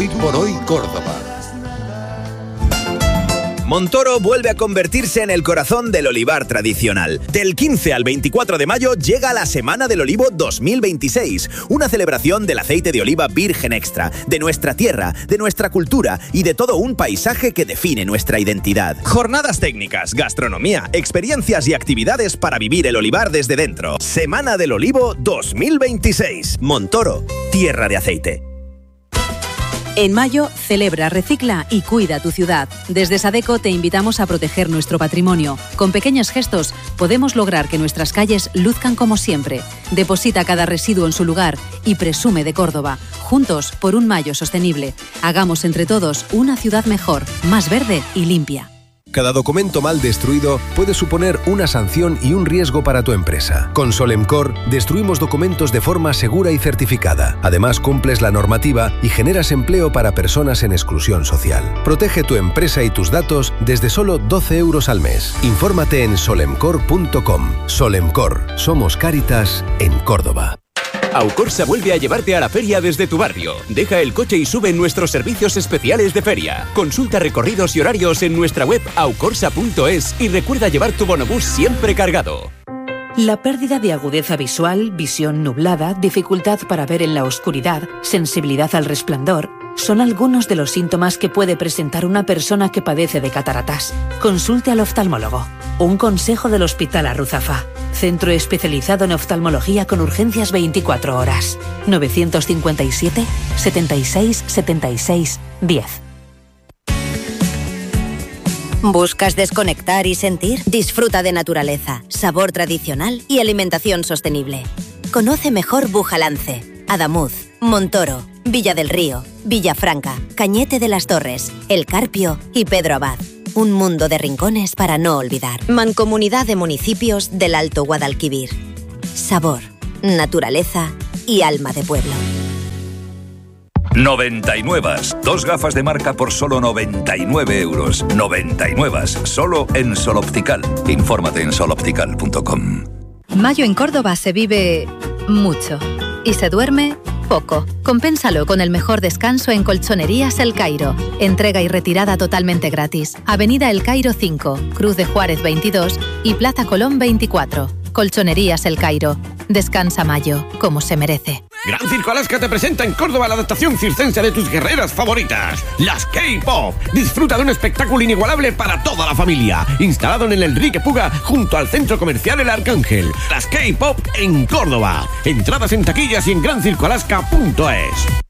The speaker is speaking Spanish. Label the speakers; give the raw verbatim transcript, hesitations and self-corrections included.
Speaker 1: Hoy por hoy Córdoba.
Speaker 2: Montoro vuelve a convertirse en el corazón del olivar tradicional. Del quince al veinticuatro de mayo llega la Semana del Olivo dos mil veintiséis, una celebración del aceite de oliva virgen extra, de nuestra tierra, de nuestra cultura y de todo un paisaje que define nuestra identidad. Jornadas técnicas, gastronomía, experiencias y actividades para vivir el olivar desde dentro. Semana del Olivo dos mil veintiséis. Montoro, tierra de aceite.
Speaker 3: En mayo, celebra, recicla y cuida tu ciudad. Desde Sadeco te invitamos a proteger nuestro patrimonio. Con pequeños gestos podemos lograr que nuestras calles luzcan como siempre. Deposita cada residuo en su lugar y presume de Córdoba. Juntos por un mayo sostenible. Hagamos entre todos una ciudad mejor, más verde y limpia.
Speaker 4: Cada documento mal destruido puede suponer una sanción y un riesgo para tu empresa. Con Solemcor destruimos documentos de forma segura y certificada. Además, cumples la normativa y generas empleo para personas en exclusión social. Protege tu empresa y tus datos desde solo doce euros al mes. Infórmate en solemcor punto com. Solemcor. Somos Cáritas en Córdoba.
Speaker 5: Aucorsa vuelve a llevarte a la feria desde tu barrio. Deja el coche y sube en nuestros servicios especiales de feria. Consulta recorridos y horarios en nuestra web aucorsa punto es y recuerda llevar tu bonobús siempre cargado.
Speaker 3: La pérdida de agudeza visual, visión nublada, dificultad para ver en la oscuridad, sensibilidad al resplandor, son algunos de los síntomas que puede presentar una persona que padece de cataratas. Consulte al oftalmólogo. Un consejo del Hospital Arruzafa. Centro especializado en oftalmología con urgencias veinticuatro horas. novecientos cincuenta y siete, setenta y seis, setenta y seis, diez.
Speaker 6: ¿Buscas desconectar y sentir? Disfruta de naturaleza, sabor tradicional y alimentación sostenible. Conoce mejor Bujalance, Adamuz, Montoro, Villa del Río, Villafranca, Cañete de las Torres, El Carpio y Pedro Abad. Un mundo de rincones para no olvidar. Mancomunidad de Municipios del Alto Guadalquivir. Sabor, naturaleza y alma de pueblo.
Speaker 7: noventa y nueve. Dos gafas de marca por solo noventa y nueve euros. noventa y nueve. Solo en Sol Optical. Infórmate en sol optical punto com.
Speaker 8: Mayo en Córdoba se vive mucho y se duerme poco. Compénsalo con el mejor descanso en Colchonerías El Cairo. Entrega y retirada totalmente gratis. Avenida El Cairo cinco, Cruz de Juárez veintidós y Plaza Colón veinticuatro. Colchonerías El Cairo. Descansa Mayo, como se merece.
Speaker 9: Gran Circo Alaska te presenta en Córdoba la adaptación circense de tus guerreras favoritas, las K-Pop. Disfruta de un espectáculo inigualable para toda la familia, instalado en el Enrique Puga junto al Centro Comercial El Arcángel. Las K-Pop en Córdoba. Entradas en taquillas y en gran circo alaska punto es.